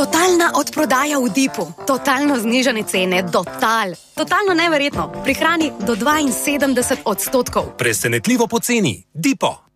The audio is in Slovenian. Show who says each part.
Speaker 1: Totalna odprodaja v Dipu. Totalno znižane cene. Totalno neverjetno. Prihrani do 72%.
Speaker 2: Presenetljivo poceni. Dipo.